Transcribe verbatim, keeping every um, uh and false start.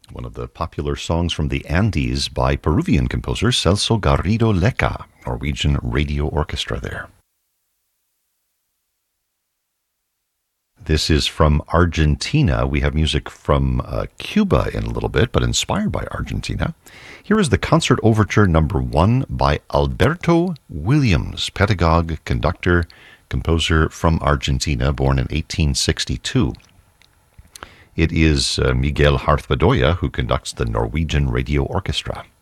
one of the popular songs from the Andes by Peruvian composer Celso Garrido Lecca, Norwegian Radio Orchestra there. This is from Argentina. We have music from uh, Cuba in a little bit, but inspired by Argentina. Here is the Concert Overture number one by Alberto Williams, pedagogue, conductor, composer from Argentina, born in eighteen sixty-two. It is uh, Miguel Harth Bedoya who conducts the Norwegian Radio Orchestra.